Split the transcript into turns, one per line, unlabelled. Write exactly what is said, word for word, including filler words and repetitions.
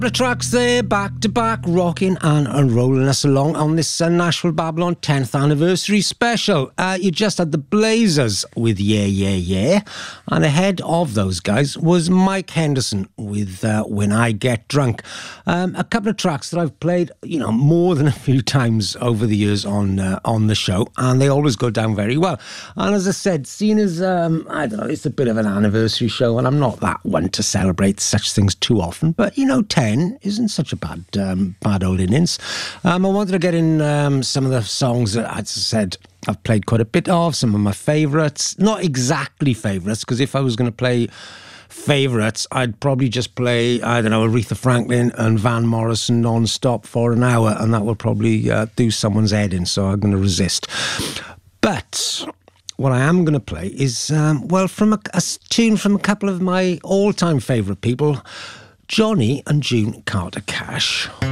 The tracks there, back to back, rocking and, and rolling us along on this uh, Nashville Babylon tenth anniversary special. Uh, you just had the Blazers with Yeah, Yeah, Yeah, and ahead of those guys was Mike Henderson with uh, When I Get Drunk. Um, a couple of tracks that I've played, you know, more than a few times over the years on uh, on the show, and they always go down very well. And as I said, seeing as, um, I don't know, it's a bit of an anniversary show, and I'm not that one to celebrate such things too often, but, you know, ten isn't such a bad um, bad old innings. Um, I wanted to get in um, some of the songs that, as I said, I've played quite a bit of, some of my favourites. Not exactly favourites, because if I was going to play favourites, I'd probably just play, I don't know, Aretha Franklin and Van Morrison non-stop for an hour, and that will probably uh, do someone's head in, so I'm going to resist. But what I am going to play is, um, well, from a, a tune from a couple of my all-time favourite people, Johnny and June Carter Cash.